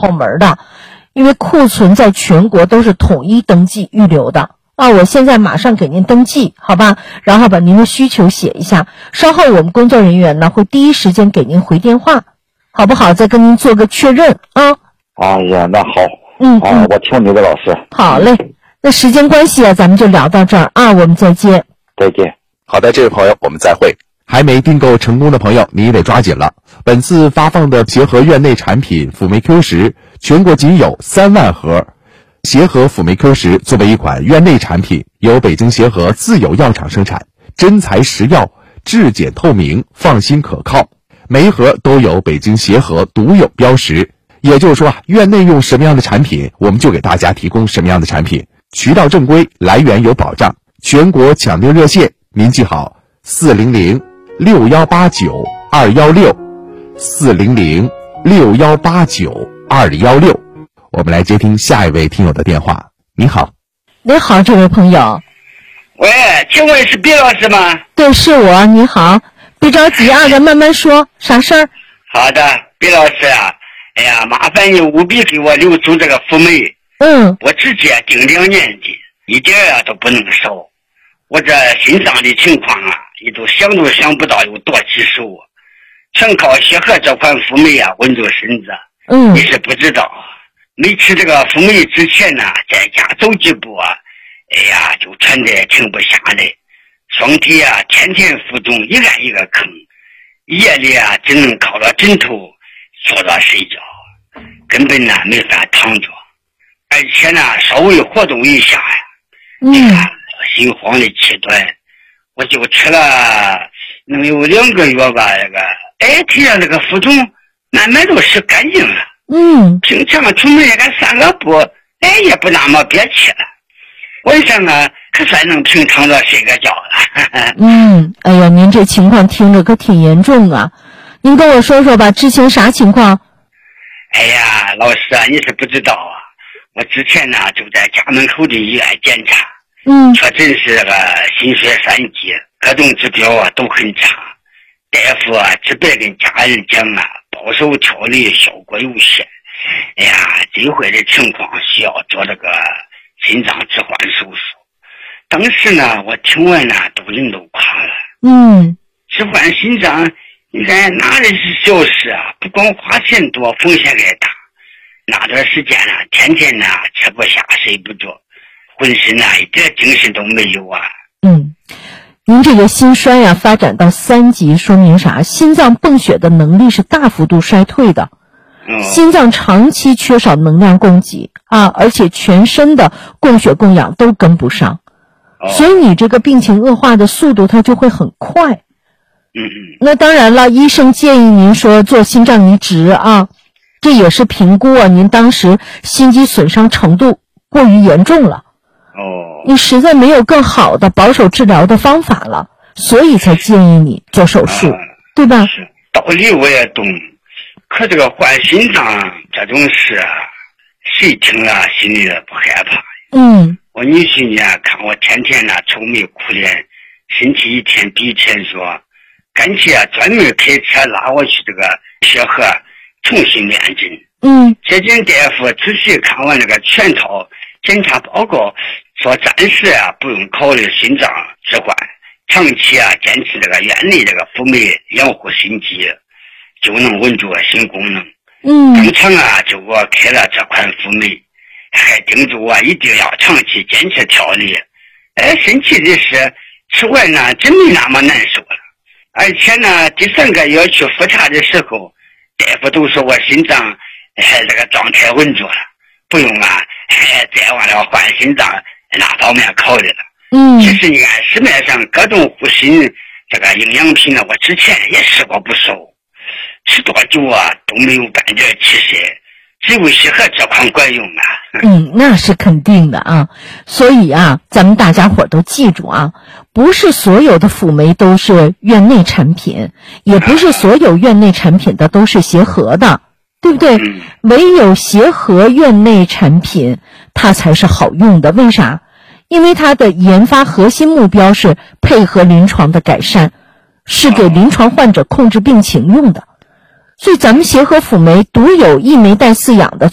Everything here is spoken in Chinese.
后门的，因为库存在全国都是统一登记预留的啊。我现在马上给您登记，好吧？然后把您的需求写一下，稍后我们工作人员呢会第一时间给您回电话，好不好？再跟您做个确认啊。 哎呀，那好，我听你的，老师。 好嘞，那时间关系啊，咱们就聊到这儿啊，我们再见。 再见。 好的，这位朋友，我们再会。还没订购成功的朋友，你也得抓紧了。本次发放的协和院内产品辅酶 Q10，全国仅有3万盒。协和辅酶 Q10作为一款院内产品，由北京协和自有药厂生产，真材实药，质检透明，放心可靠。每一盒都有北京协和独有标识。也就是说院内用什么样的产品，我们就给大家提供什么样的产品，渠道正规，来源有保障。全国抢订热线您记好400-6189-216，400-6189-216。我们来接听下一位听友的电话。你好。 你好，这位朋友。 喂，请问是毕老师吗？ 对，是我。你好，别着急啊，咱慢慢说，啥事儿？ 好的，毕老师啊，哎呀，麻烦你务必给我留住这个辅酶。我直接订2年的，一点都不能少。我这心脏的情况啊，你都想不到有多棘手，全靠协和这款辅酶啊稳住身子。你是不知道，没吃这个辅酶之前呢，在家走几步啊，哎呀，就喘得停不下来，双腿啊天天浮肿，一按一个坑，夜里啊只能靠着枕头坐着睡觉，根本呢没法躺着，而且呢稍微活动一下呀，你看心慌的气短，我就吃了能有2个月吧，这个体上这个浮肿慢慢都是干净了。平常出门也敢散个步，也不那么憋气了。晚上啊可算能平躺着睡个觉了。 哎呀，您这情况听着可挺严重啊，您跟我说说吧，之前啥情况？ 哎呀，老师啊，你是不知道啊，我之前呢就在家门口的医院检查，确诊是这个心血栓疾，各种指标啊都很差。大夫啊直白跟家人讲啊，保守调理效果有限。哎呀，最坏的情况需要做这个心脏置换手术。当时呢，我听完呢，人都垮了。置换心脏应该哪里是小事啊？不光花钱多，风险还大。那段时间呢，天天呢吃不下睡不着，浑身呢一点精神都没有啊。 您这个心衰啊发展到3级，说明啥？心脏泵血的能力是大幅度衰退的，心脏长期缺少能量供给啊，而且全身的供血供氧都跟不上，所以你这个病情恶化的速度它就会很快。那当然了，医生建议您说做心脏移植啊，这也是评估啊您当时心肌损伤程度过于严重了。你实在没有更好的保守治疗的方法了，所以才建议你做手术，对吧？ 是，道理我也懂，可这个换心脏这种事啊，谁听了心里不害怕。我女婿呢，看我天天呢愁眉苦脸，身体一天比一天弱，干脆啊专门开车拉我去这个协和重新验诊。接见大夫仔细看完这个全套检查报告，说暂时啊不用考虑心脏置换，长期啊坚持这个院内这个辅酶养护心肌，就能稳住心功能。当场啊就给我开了这款辅酶，还叮嘱我一定要长期坚持调理。神奇的是，吃完呢真没那么难受了，而且呢第3个月去复查的时候，大夫都说我心脏这个状态稳住了，不用啊再往了换心脏那方面考虑了。其实你看市面上各种护心这个营养品呢，我之前也试过不少，吃多久啊都没有半点起色，只有协和这款管用啊。 那是肯定的啊。所以啊，咱们大家伙都记住啊，不是所有的辅酶都是院内产品，也不是所有院内产品的都是协和的，对不对？唯有协和院内产品它才是好用的。为啥？因为它的研发核心目标是配合临床的改善，是给临床患者控制病情用的。所以咱们协和辅酶独有1酶带饲养的